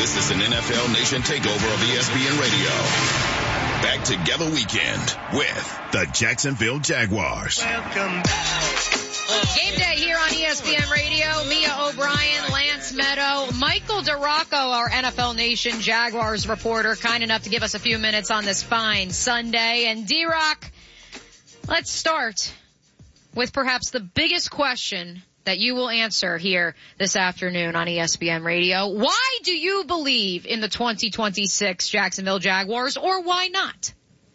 This is an NFL Nation takeover of ESPN Radio. Back Together Weekend with the Jacksonville Jaguars. Welcome back. Game day here on ESPN Radio. Mia O'Brien, Lance Meadow, Michael DeRocco, our NFL Nation Jaguars reporter, kind enough to give us a few minutes on this fine Sunday. And D-Rock, let's start with perhaps the biggest question that you will answer here this afternoon on ESPN Radio. Why do you believe in the 2026 Jacksonville Jaguars, or why not?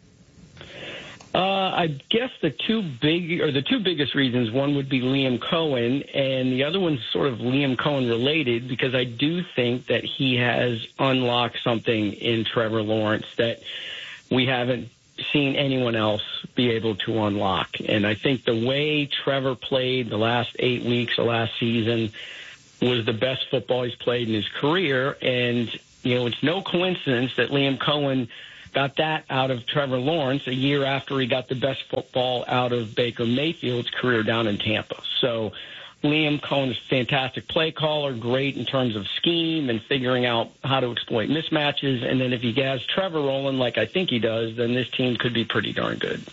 I guess the two biggest reasons, one would be Liam Cohen, and the other one's sort of Liam Cohen related, because I do think that he has unlocked something in Trevor Lawrence that we haven't seen anyone else be able to unlock. And I think the way Trevor played the last 8 weeks of last season was the best football he's played in his career. And, you know, it's no coincidence that Liam Cohen got that out of Trevor Lawrence a year after he got the best football out of Baker Mayfield's career down in Tampa. So Liam Cohen's a fantastic play caller, great in terms of scheme and figuring out how to exploit mismatches. And then if he has Trevor rolling like I think he does, then this team could be pretty darn good.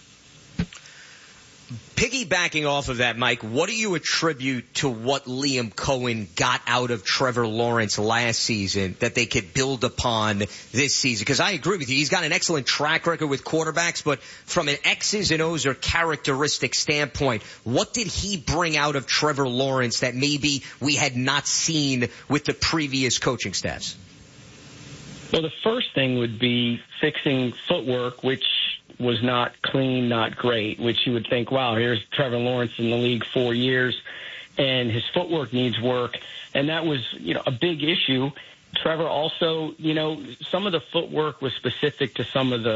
Piggybacking off of that, Mike, what do you attribute to what Liam Cohen got out of Trevor Lawrence last season that they could build upon this season? Because I agree with you. He's got an excellent track record with quarterbacks, but from an X's and O's or characteristic standpoint, what did he bring out of Trevor Lawrence that maybe we had not seen with the previous coaching staffs? Well, the first thing would be fixing footwork, which was not clean, not great, which you would think, wow, here's Trevor Lawrence in the league 4 years, and his footwork needs work. And that was, you know, a big issue. Trevor also, you know, some of the footwork was specific to some of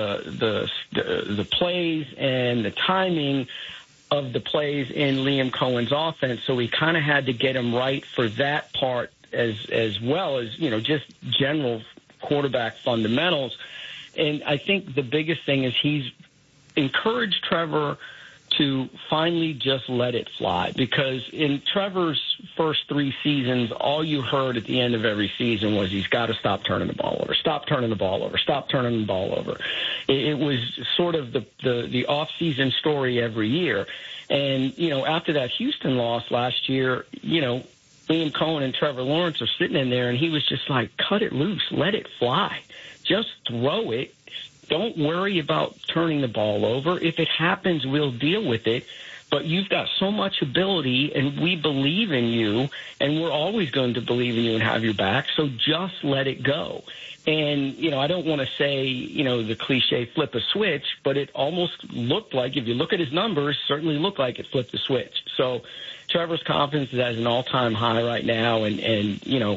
the plays and the timing of the plays in Liam Cohen's offense. So we kind of had to get him right for that part as well as, you know, just general quarterback fundamentals. And I think the biggest thing is he's encouraged Trevor to finally just let it fly, because in Trevor's first 3 seasons, all you heard at the end of every season was he's got to stop turning the ball over, stop turning the ball over, stop turning the ball over. It was sort of the off-season story every year. And, you know, after that Houston loss last year, you know, Liam Cohen and Trevor Lawrence are sitting in there, and he was just like, cut it loose, let it fly. Just throw it. Don't worry about turning the ball over. If it happens, we'll deal with it. But you've got so much ability, and we believe in you, and we're always going to believe in you and have your back. So just let it go. And, you know, I don't want to say, you know, the cliche flip a switch, but it almost looked like, if you look at his numbers, certainly looked like it flipped a switch. So Trevor's confidence is at an all-time high right now, and you know,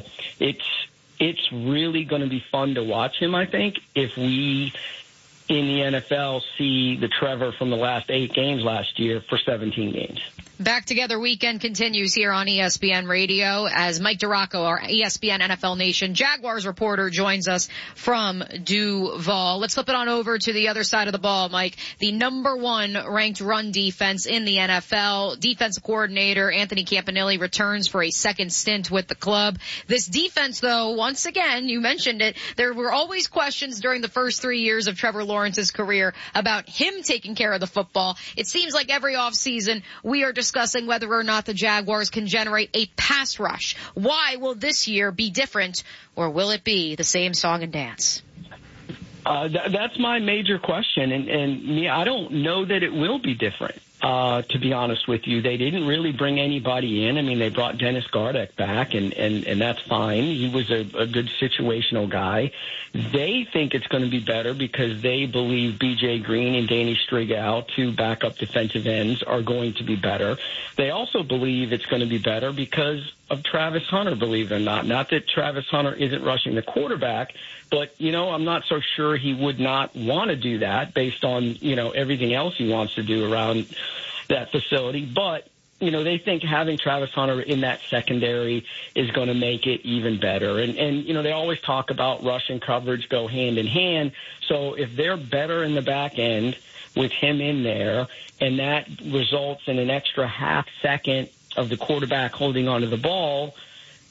it's really going to be fun to watch him, I think, if we in the NFL see the Trevor from the last 8 games last year for 17 games. Back Together Weekend continues here on ESPN Radio as Mike DeRocco, our ESPN NFL Nation Jaguars reporter, joins us from Duval. Let's flip it on over to the other side of the ball, Mike. The number 1 ranked run defense in the NFL. Defensive coordinator Anthony Campanile returns for a second stint with the club. This defense, though, once again, you mentioned it, there were always questions during the first 3 years of Trevor Lawrence's career about him taking care of the football. It seems like every offseason we are discussing whether or not the Jaguars can generate a pass rush. Why will this year be different, or will it be the same song and dance? That's my major question, and I don't know that it will be different. To be honest with you, they didn't really bring anybody in. I mean, they brought Dennis Gardeck back, and that's fine. He was a good situational guy. They think it's going to be better because they believe B.J. Green and Danny Strigal, 2 backup defensive ends, are going to be better. They also believe it's going to be better because of Travis Hunter, believe it or not. Not that Travis Hunter isn't rushing the quarterback, but, you know, I'm not so sure he would not want to do that based on, you know, everything else he wants to do around that facility. But, you know, they think having Travis Hunter in that secondary is going to make it even better. And, you know, they always talk about rush and coverage go hand in hand. So if they're better in the back end with him in there, and that results in an extra half second of the quarterback holding onto the ball,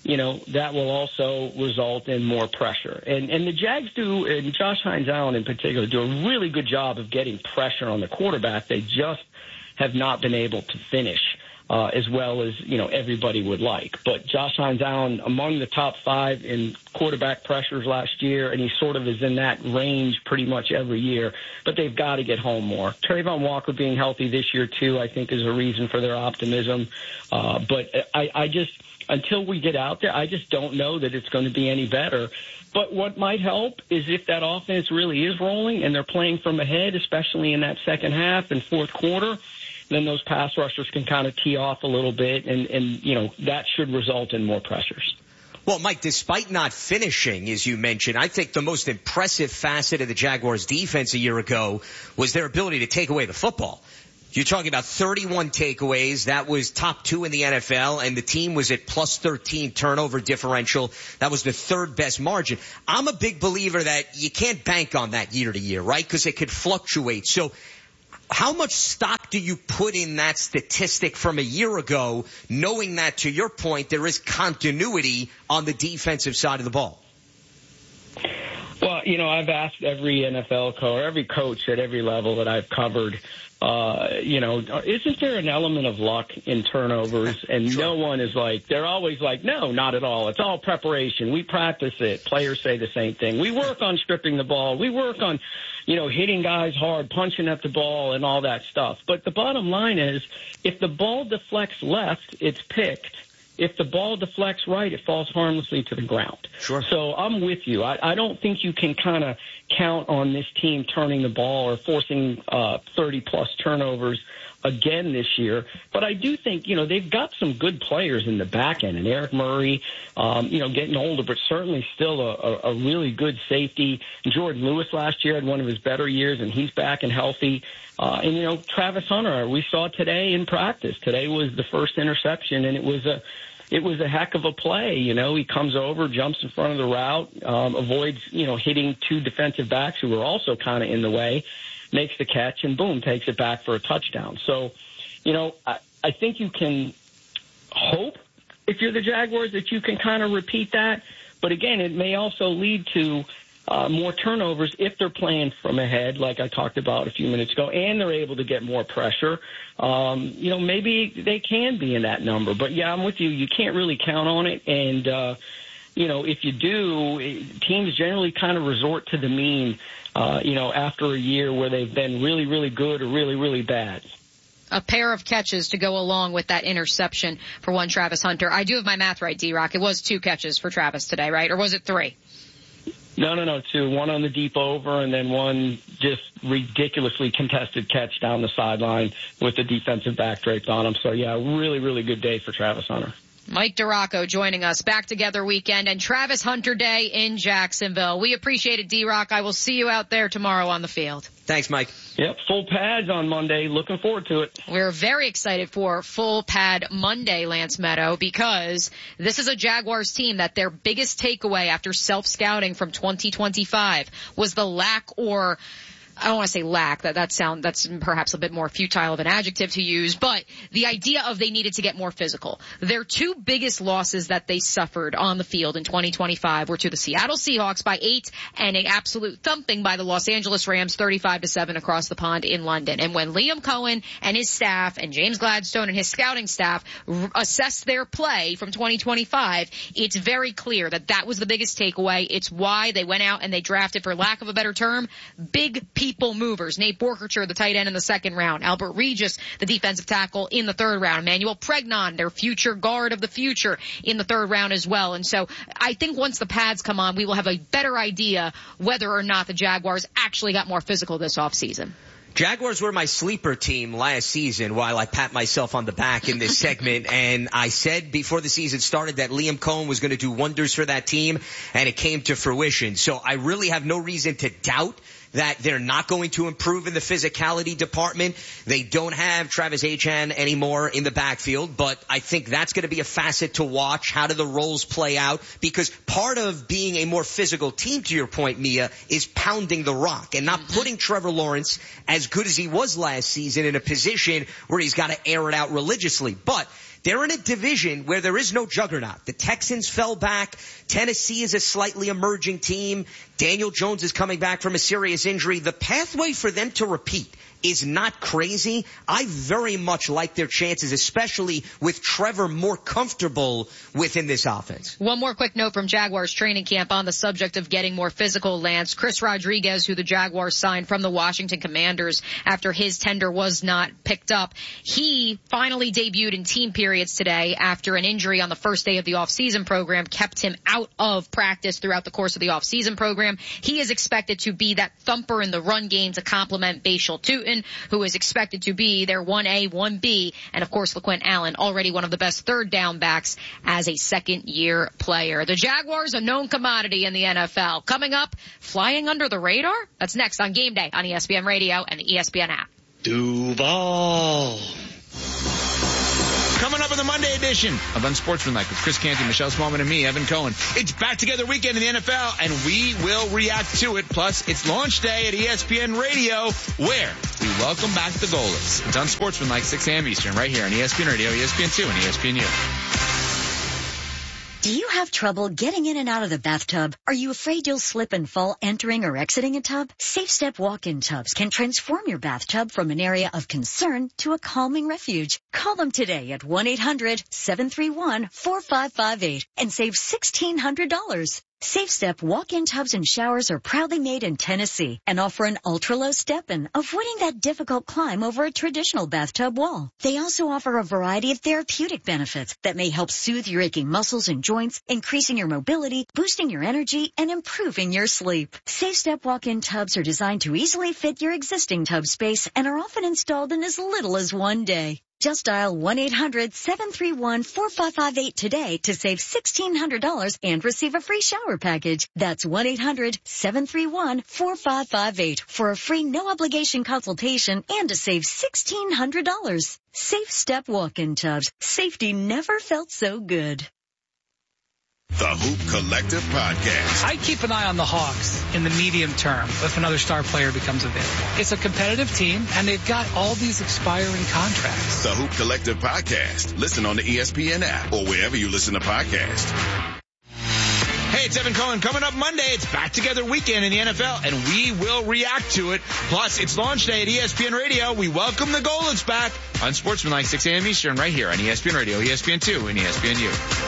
that will also result in more pressure. And the Jags do, and Josh Hines Allen in particular, do a really good job of getting pressure on the quarterback. They just have not been able to finish as well as, everybody would like. But Josh Hines Allen, among the top 5 in quarterback pressures last year, and he sort of is in that range pretty much every year. But they've got to get home more. Trayvon Walker being healthy this year, too, I think is a reason for their optimism. But I just, until we get out there, I just don't know that it's going to be any better. But what might help is if that offense really is rolling and they're playing from ahead, especially in that second half and fourth quarter, then those pass rushers can kind of tee off a little bit, and that should result in more pressures. Well, Mike, despite not finishing, as you mentioned, I think the most impressive facet of the Jaguars' defense a year ago was their ability to take away the football. You're talking about 31 takeaways. That was top 2 in the NFL, and the team was at plus 13 turnover differential. That was the 3rd best margin. I'm a big believer that you can't bank on that year to year, right? Because it could fluctuate. So how much stock do you put in that statistic from a year ago, knowing that, to your point, there is continuity on the defensive side of the ball? Well, I've asked every NFL coach, every coach at every level that I've covered, isn't there an element of luck in turnovers? And Sure. No one is like, they're always like, no, not at all. It's all preparation. We practice it. Players say the same thing. We work on stripping the ball. We work on, hitting guys hard, punching at the ball and all that stuff. But the bottom line is, if the ball deflects left, it's picked. If the ball deflects right, it falls harmlessly to the ground. Sure. So I'm with you. I don't think you can kind of count on this team turning the ball or forcing 30-plus turnovers again this year. But I do think, they've got some good players in the back end. And Eric Murray, getting older, but certainly still a really good safety. Jordan Lewis last year had one of his better years, and he's back and healthy. And Travis Hunter, we saw today in practice. Today was the first interception, and it was a heck of a play. He comes over, jumps in front of the route, avoids, hitting 2 defensive backs who were also kind of in the way, makes the catch, and boom, takes it back for a touchdown. So, I think you can hope, if you're the Jaguars, that you can kind of repeat that. But again, it may also lead to more turnovers if they're playing from ahead, like I talked about a few minutes ago, and they're able to get more pressure. Maybe they can be in that number. But, yeah, I'm with you. You can't really count on it. And, if you do, teams generally kind of resort to the mean, after a year where they've been really, really good or really, really bad. A pair of catches to go along with that interception for one Travis Hunter. I do have my math right, D-Rock. It was 2 catches for Travis today, right? Or was it 3? No, 2. One on the deep over, and then one just ridiculously contested catch down the sideline with the defensive back draped on him. So, yeah, really, really good day for Travis Hunter. Mike DiRocco joining us. Back Together weekend and Travis Hunter Day in Jacksonville. We appreciate it, D-Rock. I will see you out there tomorrow on the field. Thanks, Mike. Yep, full pads on Monday. Looking forward to it. We're very excited for full pad Monday, Lance Meadow, because this is a Jaguars team that their biggest takeaway after self-scouting from 2025 was the lack, or I don't want to say lack, that's perhaps a bit more futile of an adjective to use, but the idea of they needed to get more physical. Their 2 biggest losses that they suffered on the field in 2025 were to the Seattle Seahawks by 8 and an absolute thumping by the Los Angeles Rams 35-7 across the pond in London. And when Liam Cohen and his staff and James Gladstone and his scouting staff assessed their play from 2025, it's very clear that was the biggest takeaway. It's why they went out and they drafted, for lack of a better term, big people movers. Nate Borkerture, the tight end in the 2nd round. Albert Regis, the defensive tackle, in the 3rd round. Emmanuel Pregnon, their future guard of the future, in the 3rd round as well. And so I think once the pads come on, we will have a better idea whether or not the Jaguars actually got more physical this offseason. Jaguars were my sleeper team last season, while I pat myself on the back in this segment. And I said before the season started that Liam Cohen was going to do wonders for that team, and it came to fruition. So I really have no reason to doubt that they're not going to improve in the physicality department. They don't have Travis Etienne anymore in the backfield, but I think that's going to be a facet to watch. How do the roles play out? Because part of being a more physical team, to your point, Mia, is pounding the rock and not putting Trevor Lawrence, as good as he was last season, in a position where he's got to air it out religiously. But they're in a division where there is no juggernaut. The Texans fell back. Tennessee is a slightly emerging team. Daniel Jones is coming back from a serious injury. The pathway for them to repeat is not crazy. I very much like their chances, especially with Trevor more comfortable within this offense. One more quick note from Jaguars training camp on the subject of getting more physical, Lance. Chris Rodriguez, who the Jaguars signed from the Washington Commanders after his tender was not picked up, he finally debuted in team periods today after an injury on the first day of the offseason program kept him out of practice throughout the course of the offseason program. He is expected to be that thumper in the run game to complement Bashal Tutin, who is expected to be their 1A, 1B, and of course LaQuint Allen, already one of the best third down backs as a second-year player. The Jaguars, a known commodity in the NFL. Coming up, flying under the radar? That's next on Game Day on ESPN Radio and the ESPN app. Duval. Coming up in the Monday edition of Unsportsmanlike with Chris Canty, Michelle Smallman, and me, Evan Cohen. It's Back Together Weekend in the NFL, and we will react to it. Plus, it's launch day at ESPN Radio, where we welcome back the goalless. It's Unsportsmanlike, 6 a.m. Eastern, right here on ESPN Radio, ESPN2, and ESPNU. Do you have trouble getting in and out of the bathtub? Are you afraid you'll slip and fall entering or exiting a tub? Safe Step walk-in tubs can transform your bathtub from an area of concern to a calming refuge. Call them today at 1-800-731-4558 and save $1,600. Safe Step walk-in tubs and showers are proudly made in Tennessee and offer an ultra-low step-in, avoiding that difficult climb over a traditional bathtub wall. They also offer a variety of therapeutic benefits that may help soothe your aching muscles and joints, increasing your mobility, boosting your energy, and improving your sleep. Safe Step walk-in tubs are designed to easily fit your existing tub space and are often installed in as little as one day. Just dial 1-800-731-4558 today to save $1,600 and receive a free shower package. That's 1-800-731-4558 for a free no-obligation consultation and to save $1,600. Safe Step walk-in tubs. Safety never felt so good. The Hoop Collective Podcast. I keep an eye on the Hawks in the medium term if another star player becomes available. It's a competitive team, and they've got all these expiring contracts. The Hoop Collective Podcast. Listen on the ESPN app or wherever you listen to podcasts. Hey, it's Evan Cohen. Coming up Monday, it's Back Together Weekend in the NFL, and we will react to it. Plus, it's launch day at ESPN Radio. We welcome the goalless back on Sportsmanlike, 6 a.m. Eastern, right here on ESPN Radio, ESPN2, and ESPNU.